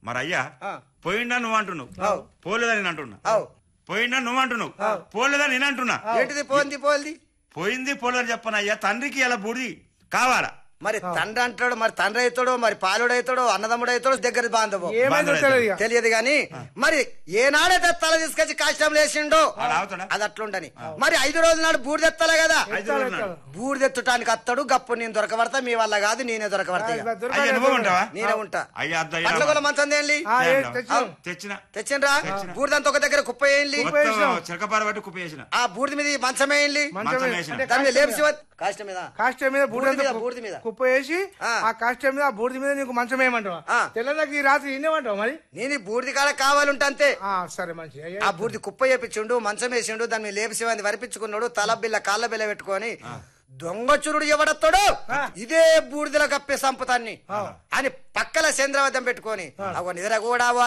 మరి అయ్యా పోయిండా నువ్వు అంటున్నావు, పోలేదని నేను అంటున్నా. పోయిండా నువ్వు అంటున్నావు, పోలేదని నేను అంటున్నా. ఏంటిది పోయింది పోయింది పోయింది పోలేదని చెప్పను అయ్యా. తండ్రికి ఇలా బూడిది కావాలా? మరి తండ్రి అంటాడు, మరి తండ్రి అవుతాడో, మరి పాలుడు అవుతాడో, అన్నదమ్ముడు అవుతాడో, దగ్గర బాంధవు తెలియదు గాని మరి ఏనాడైతే తల తీసుకొచ్చి కాష్టంలో వేసిండో అది అట్లుండని. మరి 5 రోజుల నాడు బూడిదెత్తాలే కదా, బూడిదెత్తటానికి అత్తడు. గప్పు నేను దొరకబడతా, మీ వల్ల కాదు, నేనే దొరకబడతా. నేనే ఉంటా. అట్లా మంచం తేలి తెచ్చిండ్రా, బూడిదంతా ఒక దగ్గర కుప్ప వేయండి, ఆ బూడిద మీద మంచం వేయండి, దాని మీద లేపి కాష్టం మీద బూడిద మీద కుప్ప వేసి ఆ కాష్టం మీద ఆ బూడిద మీద నీకు మంచం వేయమంటావా? తెల్లదాకా ఈ రాత్రి ఇన్నేమంటావు? మరి నేను బూడిది కాడ కావాలంటే అంతే. సరే మంచి. ఆ బూడిది కుప్ప వేపించిండు, మంచం వేసిండు, దాని మీద లేపిసేవాడిని వరిపించుకున్నాడు, తల బిల్ల కాళ్ళ బిల్ల పెట్టుకొని దొంగచురుడు ఎవడత్తాడు ఇదే బూడిదలో కప్పే సంపతాన్ని అని పక్కల చంద్రవద్దం పెట్టుకొని నిద్ర కూడా